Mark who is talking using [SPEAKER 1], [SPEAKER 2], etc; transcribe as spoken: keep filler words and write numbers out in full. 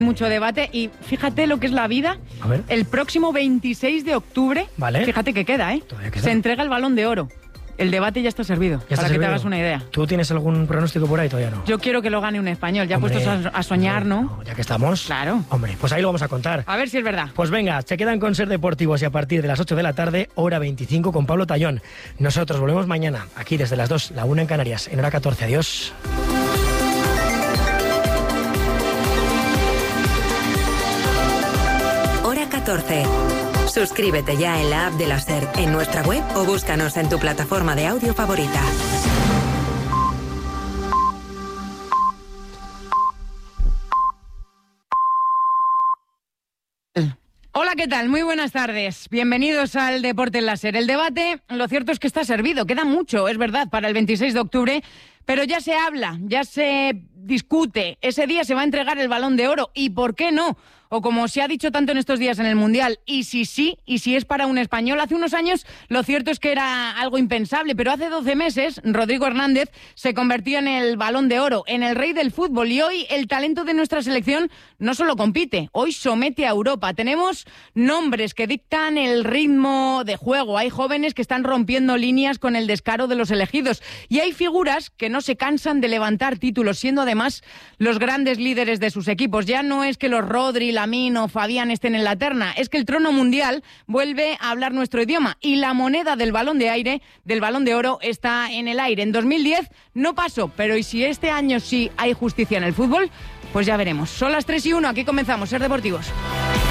[SPEAKER 1] Mucho debate y fíjate lo que es la vida.
[SPEAKER 2] A ver.
[SPEAKER 1] El próximo veintiséis de octubre,
[SPEAKER 2] Vale.
[SPEAKER 1] fíjate que queda, ¿eh?
[SPEAKER 2] Todavía queda.
[SPEAKER 1] Se entrega el Balón de Oro. El debate ya está servido,
[SPEAKER 2] ¿Ya
[SPEAKER 1] para
[SPEAKER 2] está
[SPEAKER 1] que
[SPEAKER 2] servido?
[SPEAKER 1] te hagas una idea.
[SPEAKER 2] ¿Tú tienes algún pronóstico por ahí? Todavía no.
[SPEAKER 1] Yo quiero que lo gane un español, ya
[SPEAKER 2] Hombre,
[SPEAKER 1] puestos a, a soñar,
[SPEAKER 2] hombre,
[SPEAKER 1] ¿no?
[SPEAKER 2] Ya que estamos.
[SPEAKER 1] Claro.
[SPEAKER 2] Hombre, pues ahí lo vamos a contar.
[SPEAKER 1] A ver si es verdad.
[SPEAKER 2] Pues venga, se quedan con Ser Deportivos y a partir de las ocho de la tarde, hora veinticinco con Pablo Tallón. Nosotros volvemos mañana, aquí desde las dos, la una en Canarias, en hora catorce. Adiós.
[SPEAKER 3] Hora catorce. Suscríbete ya en la app de la SER, en nuestra web o búscanos en tu plataforma de audio favorita.
[SPEAKER 1] Hola, ¿qué tal? Muy buenas tardes. Bienvenidos al Deporte en la SER. El debate, lo cierto es que está servido. Queda mucho, es verdad, para el veintiséis de octubre, pero ya se habla, ya se discute. Ese día se va a entregar el Balón de Oro. ¿Y por qué no? O como se ha dicho tanto en estos días en el Mundial, y si sí, y si es para un español. Hace unos años lo cierto es que era algo impensable, pero hace doce meses Rodrigo Hernández se convirtió en el Balón de Oro, en el rey del fútbol, y hoy el talento de nuestra selección no solo compite, hoy somete a Europa. Tenemos nombres que dictan el ritmo de juego, hay jóvenes que están rompiendo líneas con el descaro de los elegidos, y hay figuras que no se cansan de levantar títulos, siendo además los grandes líderes de sus equipos. Ya no es que los Rodri, Lamine o Fabián estén en la terna, es que el trono mundial vuelve a hablar nuestro idioma y la moneda del balón de aire, del Balón de Oro, está en el aire. En dos mil diez no pasó, pero ¿y si este año sí hay justicia en el fútbol? Pues ya veremos. Son las tres y uno, aquí comenzamos, Ser Deportivos.